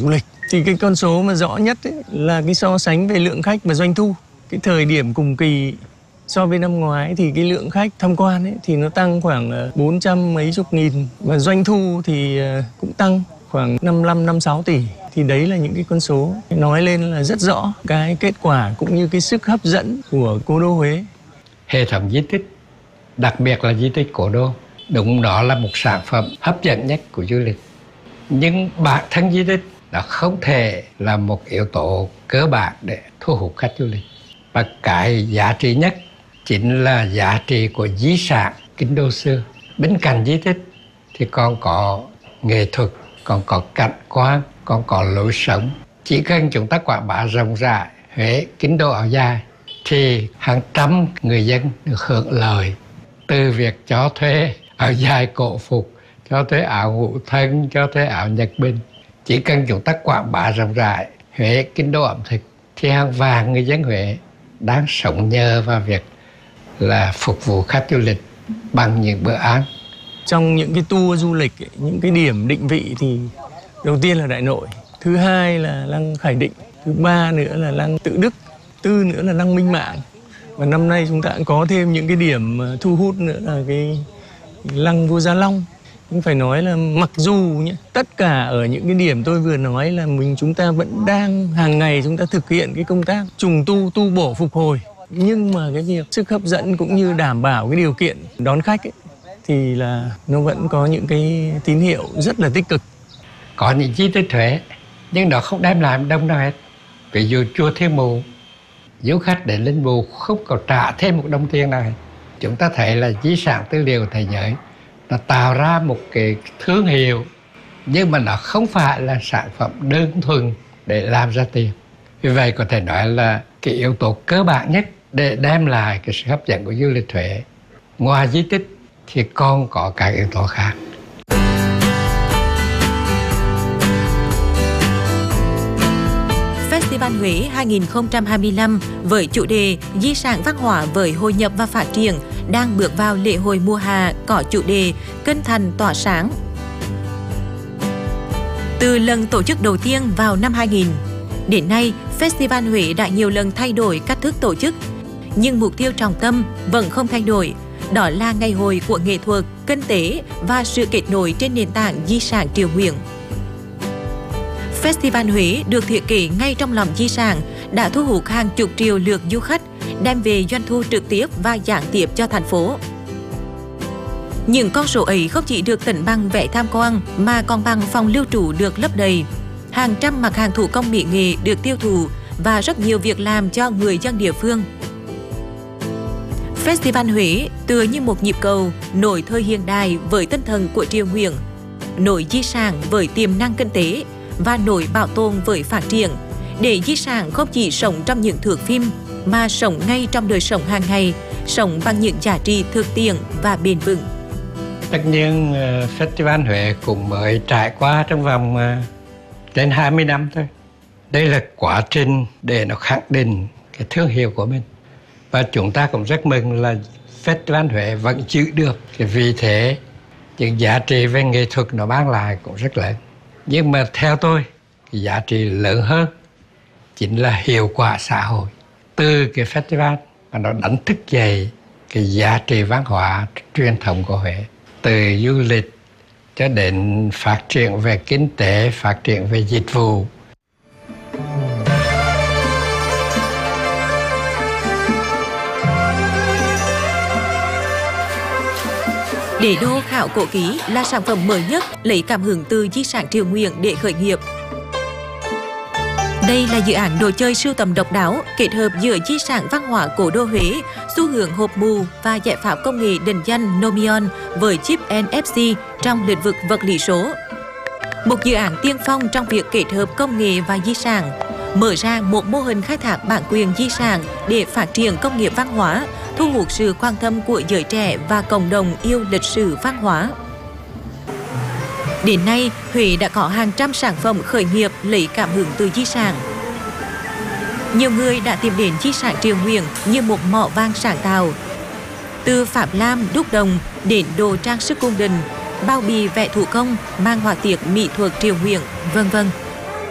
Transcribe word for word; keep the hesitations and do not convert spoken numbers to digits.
du lịch. Thì cái con số mà rõ nhất ấy là cái so sánh về lượng khách và doanh thu. Cái thời điểm cùng kỳ so với năm ngoái thì cái lượng khách tham quan ấy thì nó tăng khoảng bốn trăm mấy chục nghìn, và doanh thu thì cũng tăng khoảng năm mươi lăm, năm mươi sáu tỷ. Thì đấy là những cái con số nói lên là rất rõ cái kết quả cũng như cái sức hấp dẫn của cố đô Huế. Hệ thống di tích, đặc biệt là di tích cố đô, đúng đó là một sản phẩm hấp dẫn nhất của du lịch. Nhưng bản thân di tích nó không thể là một yếu tố cơ bản để thu hút khách du lịch. Và cái giá trị nhất chính là giá trị của di sản kinh đô xưa. Bên cạnh di tích thì còn có nghệ thuật, còn có cảnh quan, còn có lối sống. Chỉ cần chúng ta quảng bá rộng rãi Huế kinh đô áo dài thì hàng trăm người dân được hưởng lợi từ việc cho thuê áo dài cổ phục, cho thuê áo ngũ thân, cho thuê áo Nhật Bình. Chỉ cần chúng ta quảng bá rộng rãi Huế kinh đô ẩm thực thì hàng vạn người dân Huế đang sống nhờ vào việc là phục vụ khách du lịch bằng những bữa ăn. Trong những cái tour du lịch, những cái điểm định vị thì đầu tiên là Đại Nội, thứ hai là Lăng Khải Định, thứ ba nữa là Lăng Tự Đức, tư nữa là Lăng Minh Mạng. Và năm nay chúng ta cũng có thêm những cái điểm thu hút nữa là cái Lăng Vua Gia Long. Nhưng phải nói là mặc dù nhé, tất cả ở những cái điểm tôi vừa nói là mình chúng ta vẫn đang hàng ngày chúng ta thực hiện cái công tác trùng tu, tu bổ, phục hồi. Nhưng mà cái việc sức hấp dẫn cũng như đảm bảo cái điều kiện đón khách ấy, thì là nó vẫn có những cái tín hiệu rất là tích cực. Có những di tích Huế nhưng nó không đem lại đông nào hết. Ví dụ chùa Thiên Mụ, du khách đến Linh Mụ không có trả thêm một đồng tiền nào hết. Chúng ta thấy là di sản tư liệu thế giới nó tạo ra một cái thương hiệu, nhưng mà nó không phải là sản phẩm đơn thuần để làm ra tiền. Vì vậy có thể nói là cái yếu tố cơ bản nhất để đem lại cái sự hấp dẫn của du lịch Huế, ngoài di tích thì còn có các yếu tố khác. Festival Huế hai không hai lăm với chủ đề Di sản văn hóa với hội nhập và phát triển đang bước vào lễ hội mùa hạ có chủ đề Kinh thành tỏa sáng. Từ lần tổ chức đầu tiên vào năm hai nghìn, đến nay Festival Huế đã nhiều lần thay đổi cách thức tổ chức, nhưng mục tiêu trọng tâm vẫn không thay đổi. Đó là ngày hội của nghệ thuật, kinh tế và sự kết nối trên nền tảng di sản triều nguyễn. Festival Huế được thiết kế ngay trong lòng di sản, đã thu hút hàng chục triệu lượt du khách, đem về doanh thu trực tiếp và gián tiếp cho thành phố. Những con số ấy không chỉ được tính bằng vé tham quan mà còn bằng phòng lưu trú được lấp đầy. Hàng trăm mặt hàng thủ công mỹ nghệ được tiêu thụ và rất nhiều việc làm cho người dân địa phương. Festival Huế tựa như một nhịp cầu nối thời hiện đại với tinh thần của triều nguyễn, nối di sản với tiềm năng kinh tế và nối bảo tồn với phát triển, để di sản không chỉ sống trong những thước phim mà sống ngay trong đời sống hàng ngày, sống bằng những giá trị thực tiễn và bền vững. Tất nhiên Festival Huế cũng mới trải qua trong vòng trên hai mươi năm thôi. Đây là quá trình để nó khẳng định cái thương hiệu của mình. Và chúng ta cũng rất mừng là Festival Huế vẫn giữ được cái vị thế, những giá trị về nghệ thuật nó mang lại cũng rất lớn. Nhưng mà theo tôi, cái giá trị lớn hơn chính là hiệu quả xã hội. Từ cái festival mà nó đánh thức dậy cái giá trị văn hóa truyền thống của Huế. Từ du lịch cho đến phát triển về kinh tế, phát triển về dịch vụ. Đế đô khảo cổ ký là sản phẩm mới nhất lấy cảm hứng từ di sản triều nguyễn để khởi nghiệp. Đây là dự án đồ chơi sưu tầm độc đáo kết hợp giữa di sản văn hóa cố đô Huế, xu hướng hộp mù và giải pháp công nghệ định danh Nomion với chip en ép xê trong lĩnh vực vật lý số. Một dự án tiên phong trong việc kết hợp công nghệ và di sản, mở ra một mô hình khai thác bản quyền di sản để phát triển công nghiệp văn hóa, thu hút sự quan tâm của giới trẻ và cộng đồng yêu lịch sử văn hóa. Đến nay, Huế đã có hàng trăm sản phẩm khởi nghiệp lấy cảm hứng từ di sản. Nhiều người đã tìm đến di sản triều nguyễn như một mỏ vàng sáng tạo. Từ pháp lam, đúc đồng đến đồ trang sức cung đình, bao bì vẽ thủ công, mang họa tiết mỹ thuật triều nguyễn, vân vân.